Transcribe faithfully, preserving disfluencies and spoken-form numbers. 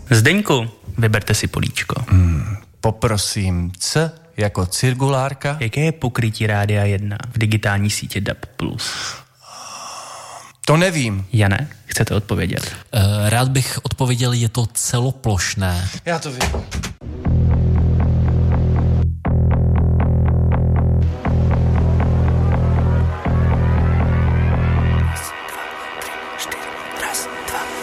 Zdeňku, vyberte si políčko. Hmm, poprosím, C jako cirkulárka. Jaké je pokrytí Rádia jedna v digitální sítě D A B plus? To nevím. Jane, chcete odpovědět? Rád bych odpověděl, je to celoplošné. Já to vím.